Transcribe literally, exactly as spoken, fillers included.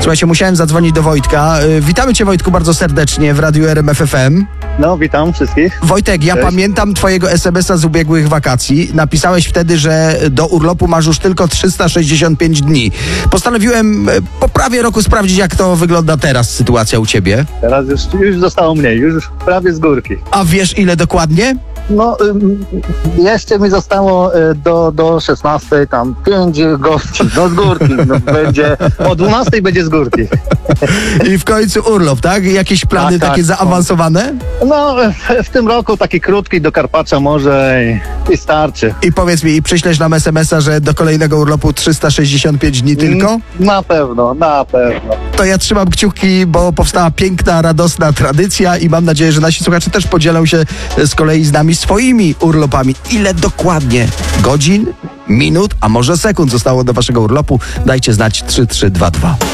Słuchajcie, musiałem zadzwonić do Wojtka. Y, Witamy cię, Wojtku, bardzo serdecznie w Radiu R M F F M. No, witam wszystkich. Wojtek, ja Cześć. pamiętam twojego es em es a z ubiegłych wakacji. Napisałeś wtedy, że do urlopu masz już tylko trzysta sześćdziesiąt pięć dni. Postanowiłem y, po prawie roku sprawdzić, jak to wygląda teraz, sytuacja u ciebie. Teraz już, już zostało mniej, już prawie z górki. A wiesz, ile dokładnie? No, ym, jeszcze mi zostało y, do, do szesnastej, tam pięć gości, no z górki. No, będzie, o dwunastej będzie z górki. I w końcu urlop, tak? Jakieś plany Tak, takie tak. zaawansowane? No, w, w tym roku taki krótki do Karpacza może i, i starczy. I powiedz mi, i przyślesz nam es em es a, że do kolejnego urlopu trzysta sześćdziesiąt pięć dni tylko? Mm, Na pewno, na pewno. To ja trzymam kciuki, bo powstała piękna, radosna tradycja i mam nadzieję, że nasi słuchacze też podzielą się z kolei z nami swoimi urlopami. Ile dokładnie godzin, minut, a może sekund zostało do waszego urlopu? Dajcie znać trzy trzy dwa dwa.